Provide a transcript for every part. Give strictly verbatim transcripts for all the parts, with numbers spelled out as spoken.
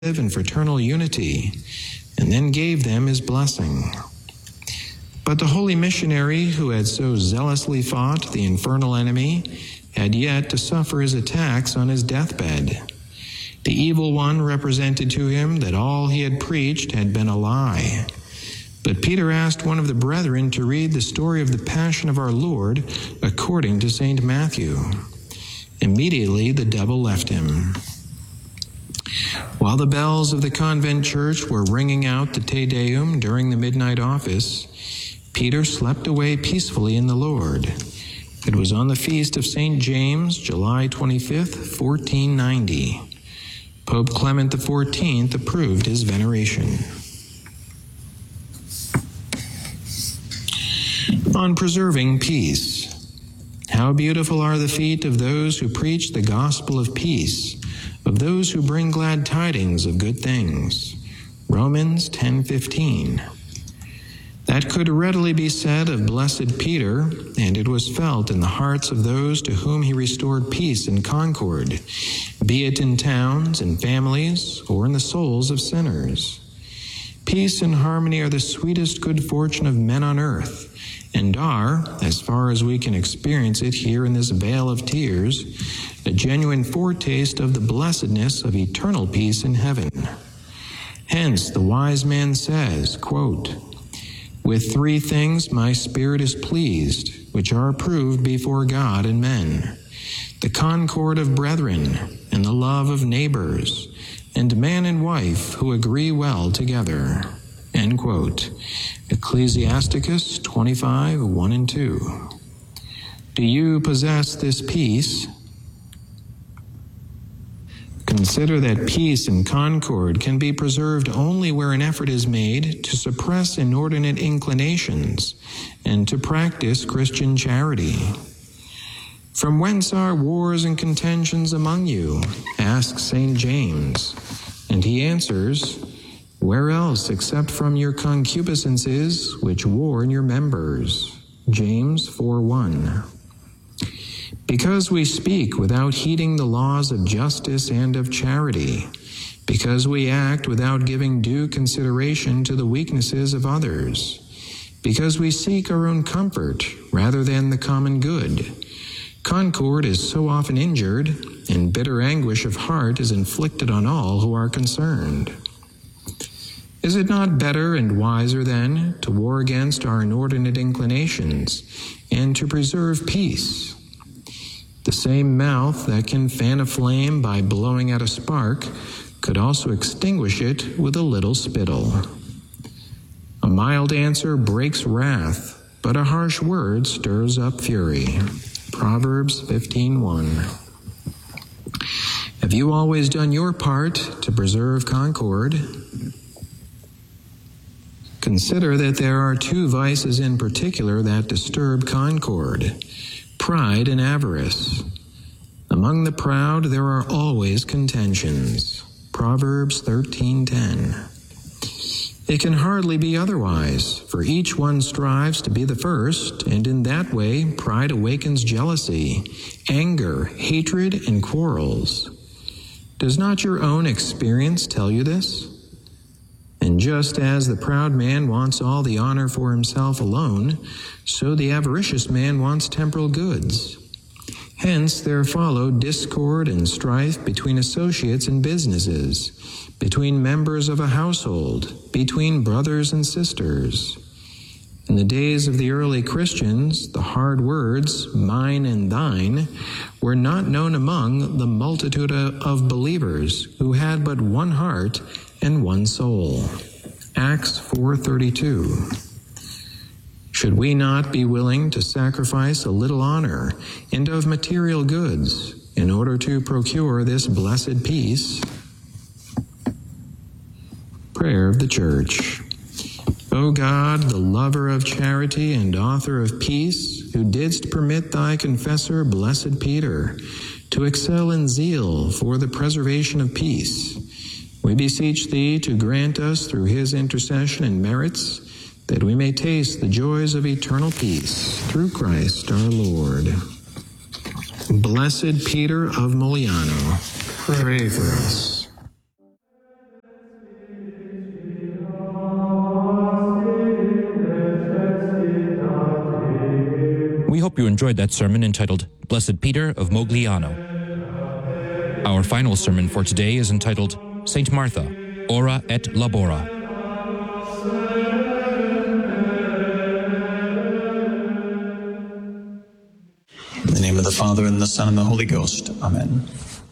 live in fraternal unity, and then gave them his blessing. But the holy missionary who had so zealously fought the infernal enemy had yet to suffer his attacks on his deathbed. The evil one represented to him that all he had preached had been a lie. But Peter asked one of the brethren to read the story of the Passion of our Lord according to Saint Matthew. Immediately the devil left him. While the bells of the convent church were ringing out the Te Deum during the midnight office, Peter slept away peacefully in the Lord. It was on the feast of Saint James, July twenty-fifth, fourteen ninety. Pope Clement the fourteenth approved his veneration. On preserving peace. How beautiful are the feet of those who preach the gospel of peace, of those who bring glad tidings of good things. Romans ten fifteen. That could readily be said of blessed Peter, and it was felt in the hearts of those to whom he restored peace and concord, be it in towns and families or in the souls of sinners. Peace and harmony are the sweetest good fortune of men on earth, and are, as far as we can experience it here in this vale of tears, a genuine foretaste of the blessedness of eternal peace in heaven. Hence the wise man says, quote, "With three things my spirit is pleased, which are approved before God and men, the concord of brethren, and the love of neighbors, and man and wife who agree well together." End quote. Ecclesiasticus twenty-five, one and two. Do you possess this peace? Consider that peace and concord can be preserved only where an effort is made to suppress inordinate inclinations and to practice Christian charity. From whence are wars and contentions among you? Asks Saint James. And he answers, where else except from your concupiscences which war in your members? James four one. Because we speak without heeding the laws of justice and of charity, because we act without giving due consideration to the weaknesses of others, because we seek our own comfort rather than the common good, concord is so often injured, and bitter anguish of heart is inflicted on all who are concerned. Is it not better and wiser, then, to war against our inordinate inclinations and to preserve peace? The same mouth that can fan a flame by blowing out a spark could also extinguish it with a little spittle. A mild answer breaks wrath, but a harsh word stirs up fury. Proverbs fifteen one. Have you always done your part to preserve concord? Consider that there are two vices in particular that disturb concord: pride and avarice. Among the proud there are always contentions. Proverbs thirteen ten. It can hardly be otherwise, for each one strives to be the first, and in that way pride awakens jealousy, anger, hatred, and quarrels. Does not your own experience tell you this? And just as the proud man wants all the honor for himself alone, so the avaricious man wants temporal goods. Hence there follow discord and strife between associates in businesses, between members of a household, between brothers and sisters. In the days of the early Christians, the hard words, mine and thine, were not known among the multitude of believers who had but one heart and one soul. Acts four thirty-two. Should we not be willing to sacrifice a little honor and of material goods in order to procure this blessed peace? Prayer of the Church. O God, the lover of charity and author of peace, who didst permit thy confessor, blessed Peter, to excel in zeal for the preservation of peace, we beseech thee to grant us through his intercession and merits that we may taste the joys of eternal peace through Christ our Lord. Blessed Peter of Moliano, pray for us. We hope you enjoyed that sermon entitled Blessed Peter of Mogliano. Our final sermon for today is entitled Saint Martha, Ora et Labora. In the name of the Father, and the Son, and the Holy Ghost. Amen.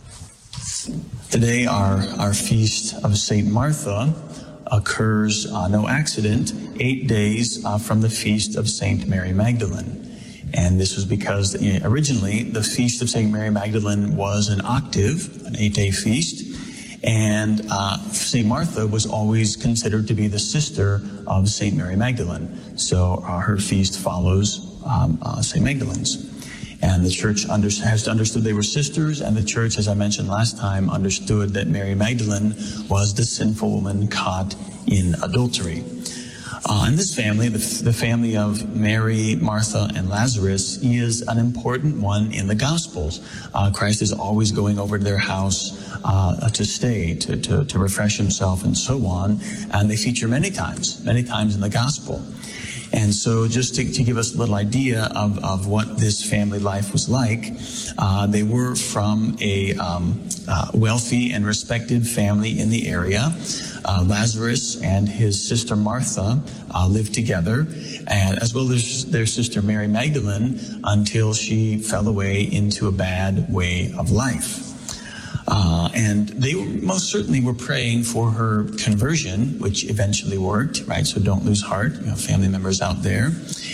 Today, our, our feast of Saint Martha occurs, uh, no accident, eight days uh, from the feast of Saint Mary Magdalene. And this was because you know, originally the feast of Saint Mary Magdalene was an octave, an eight-day feast. And uh, Saint Martha was always considered to be the sister of Saint Mary Magdalene. So uh, her feast follows um, uh, Saint Magdalene's. And the church under, has understood they were sisters, and the church, as I mentioned last time, understood that Mary Magdalene was the sinful woman caught in adultery. Uh, and this family, the, the family of Mary, Martha, and Lazarus, is an important one in the Gospels. Uh, Christ is always going over to their house uh, to stay, to, to, to refresh himself, and so on. And they feature many times, many times in the Gospel. And so just to, to give us a little idea of, of what this family life was like, uh, they were from a um, uh, wealthy and respected family in the area. Uh, Lazarus and his sister Martha uh, lived together, and as well as their sister Mary Magdalene, until she fell away into a bad way of life. Uh, and they most certainly were praying for her conversion, which eventually worked, right? So don't lose heart, you know, family members out there.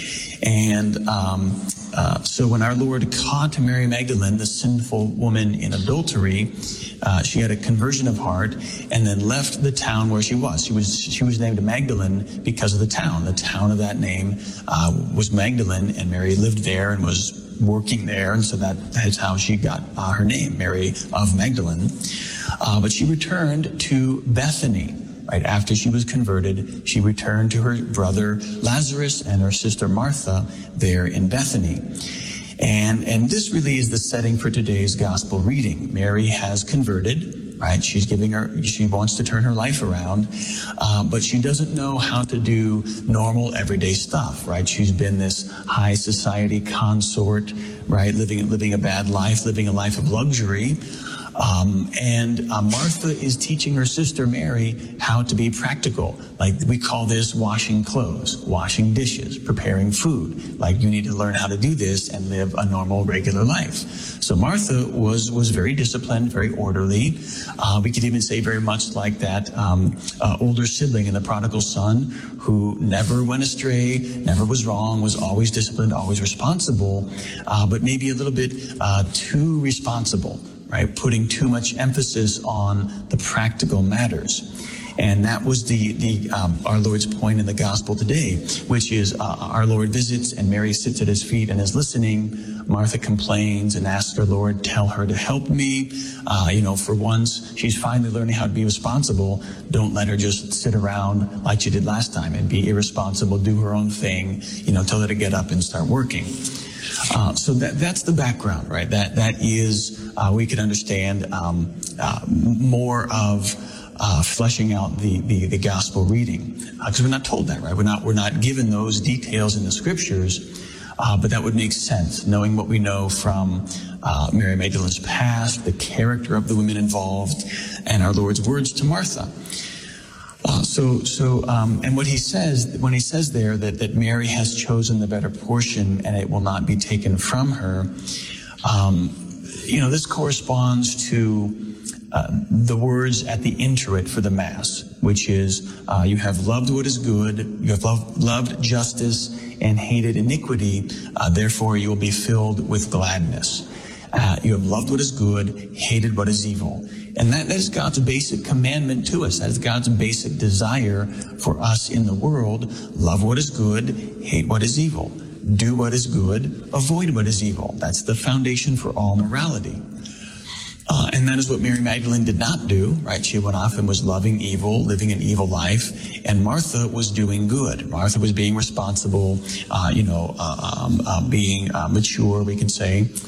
And um, uh, so when our Lord caught Mary Magdalene, the sinful woman in adultery, uh, she had a conversion of heart and then left the town where she was. She was she was named Magdalene because of the town. The town of that name uh, was Magdalene, and Mary lived there and was working there, and so that, that's how she got uh, her name, Mary of Magdalene. Uh, but she returned to Bethany, right after she was converted. She returned to her brother Lazarus and her sister Martha there in Bethany. And, and this really is the setting for today's gospel reading. Mary has converted, right? She's giving her, she wants to turn her life around, uh, but she doesn't know how to do normal everyday stuff, right? She's been this high society consort, right? Living, living a bad life, living a life of luxury. Um, and uh, Martha is teaching her sister Mary how to be practical. Like we call this washing clothes, washing dishes, preparing food. Like you need to learn how to do this and live a normal, regular life. So Martha was was very disciplined, very orderly. Uh, we could even say very much like that um, uh, older sibling in the prodigal son, who never went astray, never was wrong, was always disciplined, always responsible, uh, but maybe a little bit uh, too responsible. Right, putting too much emphasis on the practical matters. And that was the, the um, our Lord's point in the gospel today, which is uh, our Lord visits and Mary sits at his feet and is listening. Martha complains and asks her Lord, tell her to help me. Uh, you know, for once, she's finally learning how to be responsible. Don't let her just sit around like she did last time and be irresponsible, do her own thing. You know, tell her to get up and start working. Uh, so that that's the background, right? That that is uh, we could understand um, uh, more of uh, fleshing out the the, the gospel reading, because uh, we're not told that, right? We're not we're not given those details in the scriptures, uh, but that would make sense, knowing what we know from uh, Mary Magdalene's past, the character of the women involved, and our Lord's words to Martha. Uh, so, so, um, and what he says, when he says there that, that Mary has chosen the better portion and it will not be taken from her, um, you know, this corresponds to uh, the words at the introit for the Mass, which is, uh, you have loved what is good, you have loved, loved justice and hated iniquity, uh, therefore you will be filled with gladness. Uh, you have loved what is good, hated what is evil. And that, that is God's basic commandment to us. That is God's basic desire for us in the world. Love what is good, hate what is evil. Do what is good, avoid what is evil. That's the foundation for all morality. Uh, and that is what Mary Magdalene did not do, right? She went off and was loving evil, living an evil life. And Martha was doing good. Martha was being responsible, uh, you know, uh, um, uh, being uh, mature, we can say.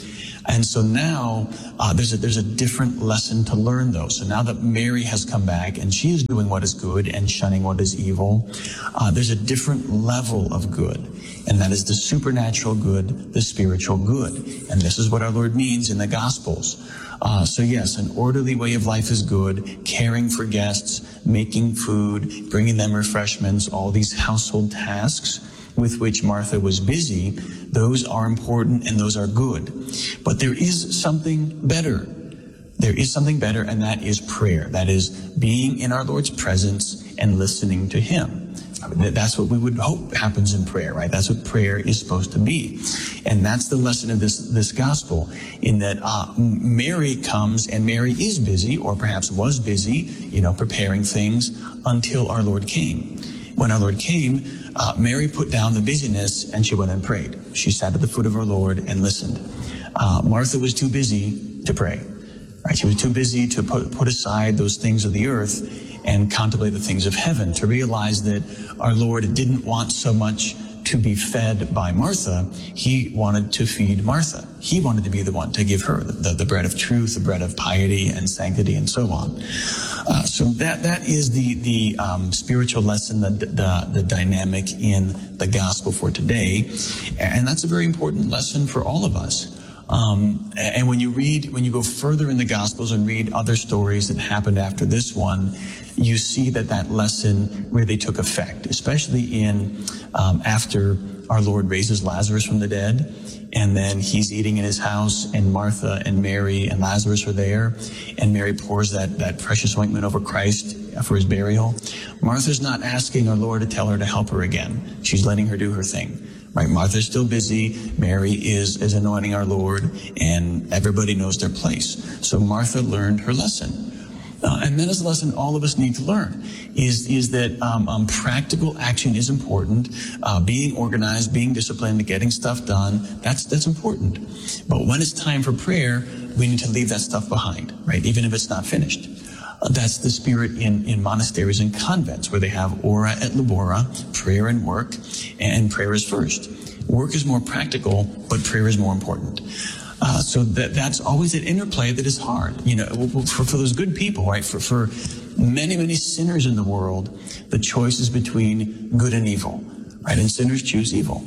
And so now uh, there's a, there's a different lesson to learn, though. So now that Mary has come back and she is doing what is good and shunning what is evil, uh, there's a different level of good. And that is the supernatural good, the spiritual good. And this is what our Lord means in the Gospels. Uh, so yes, an orderly way of life is good, caring for guests, making food, bringing them refreshments, all these household tasks with which Martha was busy, those are important and those are good. But there is something better. There is something better, and that is prayer. That is being in our Lord's presence and listening to Him. I mean, that's what we would hope happens in prayer, right? That's what prayer is supposed to be. And that's the lesson of this, this gospel, in that uh, Mary comes, and Mary is busy, or perhaps was busy, you know, preparing things until our Lord came. When our Lord came, uh, Mary put down the busyness and she went and prayed. She sat at the foot of our Lord and listened. Uh, Martha was too busy to pray, right? She was too busy to put, put aside those things of the earth and contemplate the things of heaven, to realize that our Lord didn't want so much to be fed by Martha. He wanted to feed Martha. He wanted to be the one to give her the, the bread of truth, the bread of piety and sanctity, and so on. Uh, so that that is the the um, spiritual lesson, the, the the dynamic in the gospel for today, and that's a very important lesson for all of us. Um, and when you read, when you go further in the Gospels and read other stories that happened after this one, you see that that lesson really took effect, especially in um, after our Lord raises Lazarus from the dead, and then he's eating in his house, and Martha and Mary and Lazarus are there, and Mary pours that, that precious ointment over Christ for his burial. Martha's not asking our Lord to tell her to help her again. She's letting her do her thing. Right, Martha's still busy. Mary is, is anointing our Lord, and everybody knows their place. So Martha learned her lesson. Uh, and that is a lesson all of us need to learn, is, is that um, um, practical action is important. Uh, being organized, being disciplined, getting stuff done, that's, that's important. But when it's time for prayer, we need to leave that stuff behind, right, even if it's not finished. Uh, that's the spirit in, in monasteries and convents, where they have ora et labora, prayer and work, and prayer is first. Work is more practical, but prayer is more important. Uh, so that that's always an interplay that is hard. You know, for, for those good people, right? For, for many, many sinners in the world, the choice is between good and evil, right? And sinners choose evil.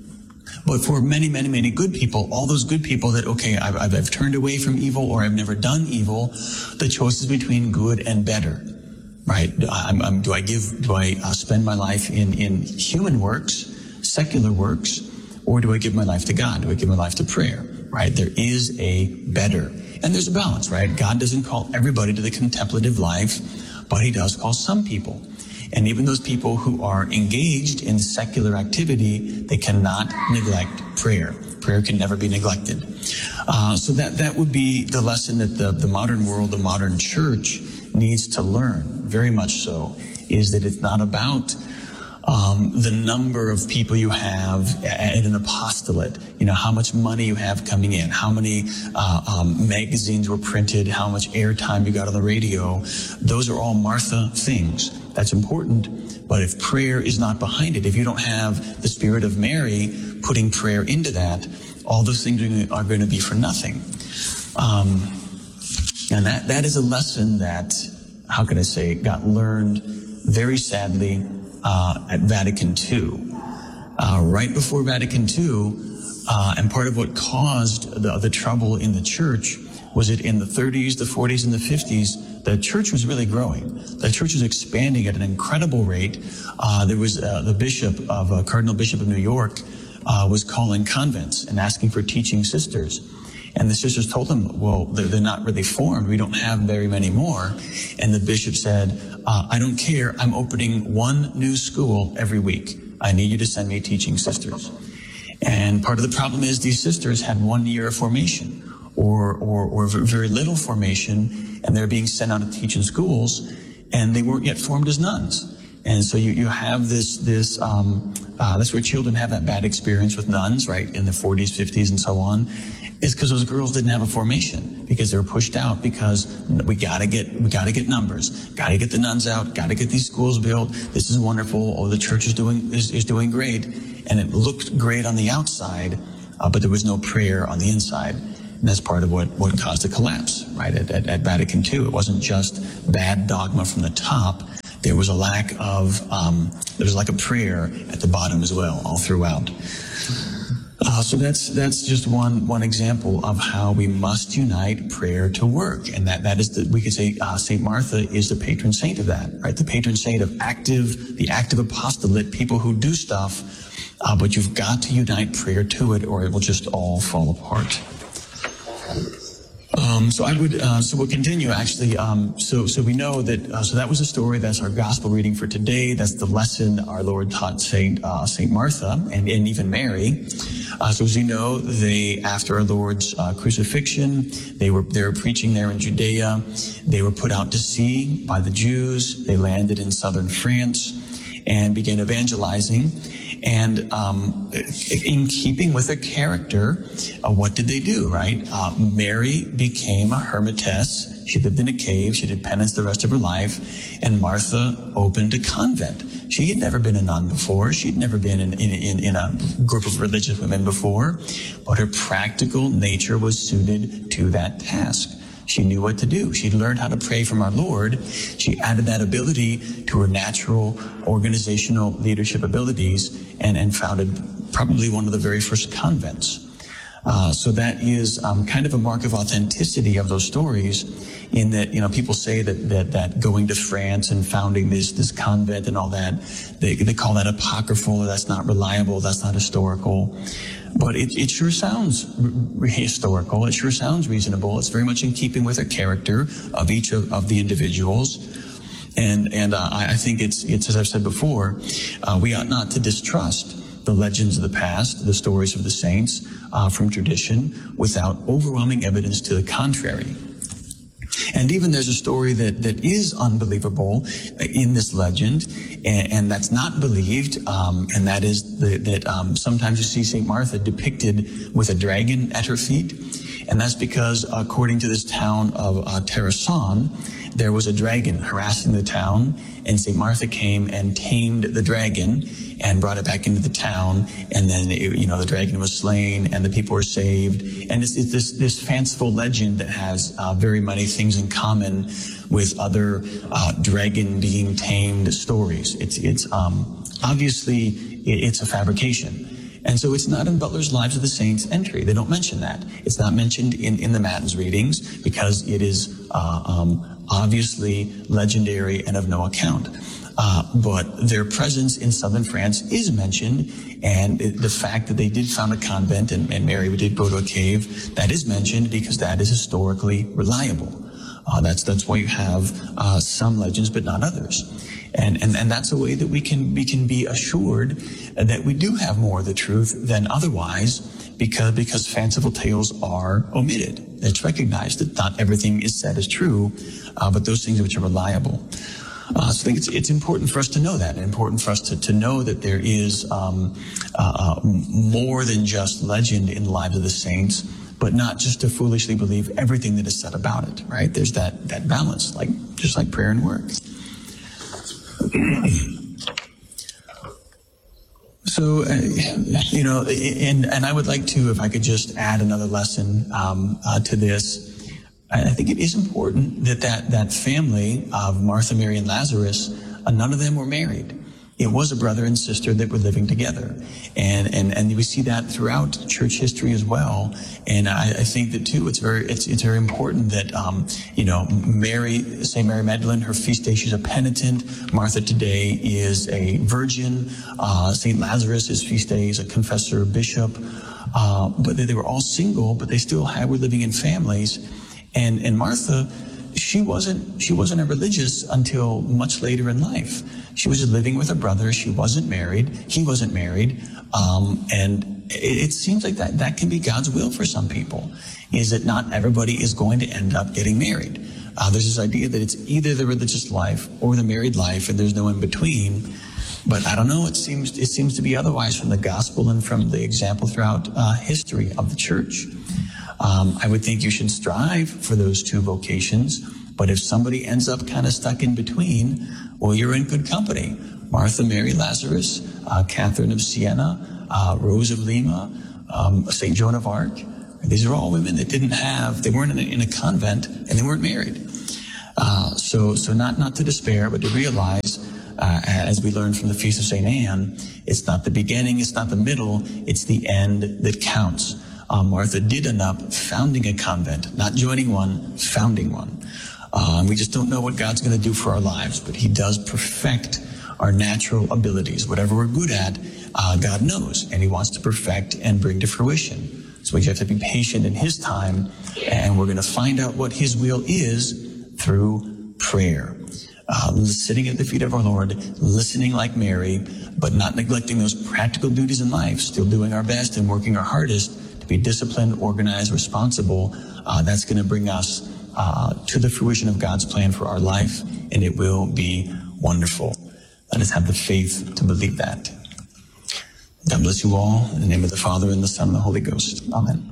But for many, many, many good people, all those good people that, okay, I've, I've, I've turned away from evil, or I've never done evil, the choice is between good and better, right? I'm, I'm, do I give, do I uh, spend my life in, in human works, secular works, or do I give my life to God? Do I give my life to prayer, right? There is a better. And there's a balance, right? God doesn't call everybody to the contemplative life, but he does call some people. And even those people who are engaged in secular activity, they cannot neglect prayer. Prayer can never be neglected. Uh, so that, that would be the lesson that the, the modern world, the modern church needs to learn, very much so, is that it's not about um, the number of people you have at an apostolate, you know, how much money you have coming in, how many uh, um, magazines were printed, how much airtime you got on the radio. Those are all Martha things. That's important, but if prayer is not behind it, if you don't have the spirit of Mary putting prayer into that, all those things are going to be for nothing. Um, and that, that is a lesson that, how can I say, got learned very sadly uh, at Vatican Two. Uh, right before Vatican Two, uh, and part of what caused the, the trouble in the church was that in the thirties, the forties, and the fifties, the church was really growing. The church was expanding at an incredible rate. Uh, there was uh, the bishop of uh, Cardinal Bishop of New York uh, was calling convents and asking for teaching sisters. And the sisters told him, well, they're, they're not really formed. We don't have very many more. And the bishop said, uh, I don't care. I'm opening one new school every week. I need you to send me teaching sisters. And part of the problem is these sisters had one year of formation, or, or, or very little formation, and they're being sent out to teach in schools, and they weren't yet formed as nuns. And so you, you have this, this, um, uh, that's where children have that bad experience with nuns, right, in the forties, fifties, and so on, is because those girls didn't have a formation, because they were pushed out, because we gotta get, we gotta get numbers, gotta get the nuns out, gotta get these schools built, this is wonderful, oh, the church is doing, is, is doing great, and it looked great on the outside, uh, but there was no prayer on the inside. And that's part of what, what caused the collapse, right, at, at, at Vatican Two. It wasn't just bad dogma from the top. There was a lack of, um, there was like a prayer at the bottom as well, all throughout. Uh, so that's that's just one one example of how we must unite prayer to work, and that that is the, we could say uh, Saint Martha is the patron saint of that, right? The patron saint of active, the active apostolate, people who do stuff, uh, but you've got to unite prayer to it, or it will just all fall apart. Um, so I would, uh, so we'll continue actually. Um, so, so we know that, uh, so that was a story. That's our gospel reading for today. That's the lesson our Lord taught Saint, uh, Saint Martha and, and even Mary. Uh, so as you know, they, after our Lord's, uh, crucifixion, they were, they were preaching there in Judea. They were put out to sea by the Jews. They landed in southern France and began evangelizing. And um, in keeping with their character, uh, what did they do, right? Uh, Mary became a hermitess. She lived in a cave. She did penance the rest of her life. And Martha opened a convent. She had never been a nun before. She'd never been in, in, in, in a group of religious women before. But her practical nature was suited to that task. She knew what to do. She'd learned how to pray from our Lord. She added that ability to her natural organizational leadership abilities and, and founded probably one of the very first convents. Uh, so that is um, kind of a mark of authenticity of those stories, in that, you know, people say that that, that going to France and founding this this convent and all that, they, they call that apocryphal, or that's not reliable, that's not historical. But it, it sure sounds r- historical. It sure sounds reasonable. It's very much in keeping with the character of each of, of the individuals. And and uh, I think it's it's as I've said before, uh, we ought not to distrust the legends of the past, the stories of the saints uh, from tradition, without overwhelming evidence to the contrary. And even there's a story that, that is unbelievable in this legend, and, and that's not believed, um, and that is the, that um, sometimes you see Saint Martha depicted with a dragon at her feet, and that's because, according to this town of uh, Terrasson, there was a dragon harassing the town, and Saint Martha came and tamed the dragon and brought it back into the town, and then, it, you know, the dragon was slain, and the people were saved. And it's, it's this, this fanciful legend that has uh, very many things in common with other uh, dragon being tamed stories. It's, it's um, obviously, it, it's a fabrication. And so it's not in Butler's Lives of the Saints entry. They don't mention that. It's not mentioned in, in the Matins readings because it is uh, um, obviously legendary and of no account. Uh, but their presence in southern France is mentioned, and it, the fact that they did found a convent and, and Mary did go to a cave, that is mentioned because that is historically reliable. Uh, that's that's why you have uh, some legends, but not others. And, and and that's a way that we can we can be assured that we do have more of the truth than otherwise, because because fanciful tales are omitted. It's recognized that not everything is said as true, uh, but those things which are reliable. Uh, so I think it's it's important for us to know that, and important for us to, to know that there is um, uh, uh, more than just legend in the lives of the saints, but not just to foolishly believe everything that is said about it. Right? There's that that balance, like just like prayer and work. So, uh, you know, and, and I would like to, if I could just add another lesson um, uh, to this. I think it is important that that, that family of Martha, Mary, and Lazarus, uh, none of them were married. It was a brother and sister that were living together. And, and, and we see that throughout church history as well. And I, I think that too, it's very, it's, it's very important that, um, you know, Mary, Saint Mary Magdalene, her feast day, she's a penitent. Martha today is a virgin. Uh, Saint Lazarus, his feast day, is a confessor, bishop. Uh, but they, they were all single, but they still had, were living in families. And, and Martha, she wasn't, she wasn't a religious until much later in life. She was just living with her brother. She wasn't married. He wasn't married. Um, and it, it seems like that, that can be God's will for some people, is that not everybody is going to end up getting married. Uh, there's this idea that it's either the religious life or the married life, and there's no in between. But I don't know, it seems, it seems to be otherwise from the gospel and from the example throughout uh, history of the church. Um, I would think you should strive for those two vocations, but if somebody ends up kind of stuck in between, well, you're in good company. Martha, Mary, Lazarus, uh, Catherine of Siena, uh, Rose of Lima, um, Saint Joan of Arc, These are all women that didn't have, they weren't in a, in a convent, and they weren't married. Uh, so, so not, not to despair, but to realize, uh, as we learned from the Feast of Saint Anne, it's not the beginning, it's not the middle, it's the end that counts. Uh, Martha did end up founding a convent, not joining one, founding one. Uh, and we just don't know what God's going to do for our lives, but he does perfect our natural abilities. Whatever we're good at, uh, God knows, and he wants to perfect and bring to fruition. So we have to be patient in his time, and we're going to find out what his will is through prayer. Uh, sitting at the feet of our Lord, listening like Mary, but not neglecting those practical duties in life, still doing our best and working our hardest to be disciplined, organized, responsible. Uh, that's going to bring us uh, to the fruition of God's plan for our life, and it will be wonderful. Let us have the faith to believe that. God bless you all. In the name of the Father, and the Son, and the Holy Ghost. Amen.